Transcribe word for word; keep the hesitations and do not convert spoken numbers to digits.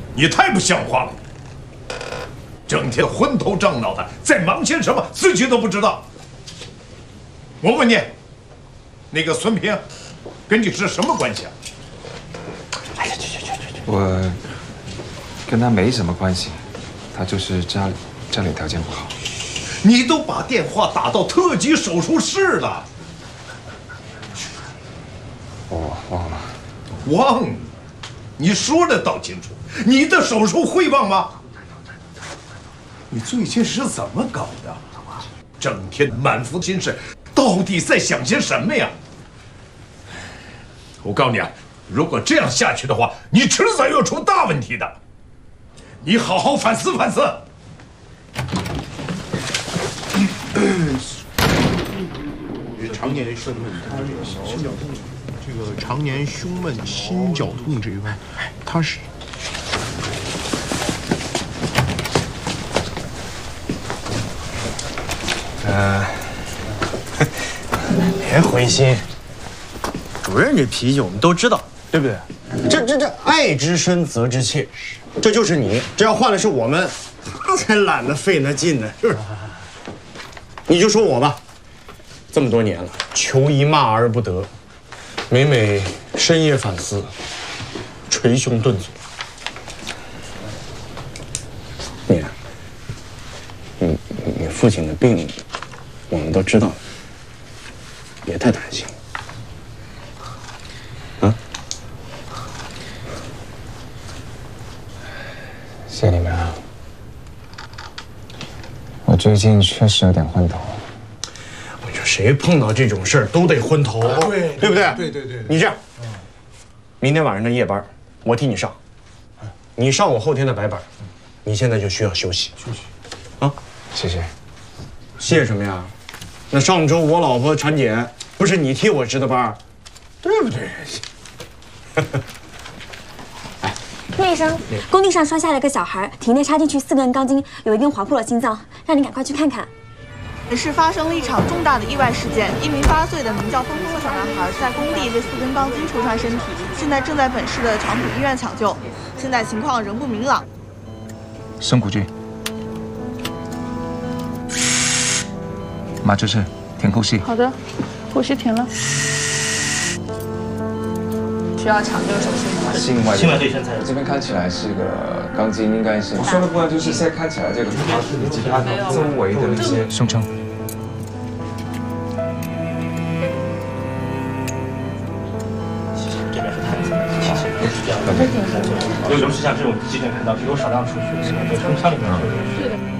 你太不像话了！整天昏头胀脑的，在忙些什么，自己都不知道。我问你，那个孙平，跟你是什么关系啊？ 哎呀，去去去去去！ 我跟他没什么关系，他就是家里家里条件不好。 你都把电话打到特级手术室了， 我忘了。 忘？你说的倒清楚，你的手术会忘吗？你最近是怎么搞的？整天满腹心事，到底在想些什么呀？我告诉你啊，如果这样下去的话，你迟早要出大问题的。你好好反思反思。 常年胸闷，他心绞痛，这个常年胸闷、心绞痛这一块，他是。 呃，别灰心，主任这脾气我们都知道，对不对？这这这爱之深责之切，这就是你。这要换的是我们，他才懒得费那劲呢，是不是？你就说我吧，这么多年了，求一骂而不得，每每深夜反思，捶胸顿足。你，你你父亲的病，我们都知道，别太担心。啊？ 谢谢你们啊。我最近确实有点昏头。 我说谁碰到这种事儿都得昏头， 对对不对？ 对对对。 你这样，明天晚上的夜班，我替你上，你上我后天的白班，你现在就需要休息。 休息。 啊， 谢谢。 谢什么呀？那上周我老婆产检，不是你替我值的班，对不对？ 叶医生，工地上摔下来个小孩，体内插进去四根钢筋，有一根划破了心脏，让你赶快去看看。 也是发生了一场重大的意外事件，一名八岁的名叫峰峰的小男孩在工地被四根钢筋戳穿身体，现在正在本市的长浦医院抢救，现在情况仍不明朗。 深呼吸，麻醉室停呼吸。 好的，呼吸停了。需要抢救手术吗？ 心外心外对称才这边看起来是个钢筋，应该是。我说的不然就是现在看起来这个它是以及它周围的那些胸腔。 这边是弹子，好，是这样的。尤其像这种肌腱开刀，只有少量出血，这个胸腔里面出血。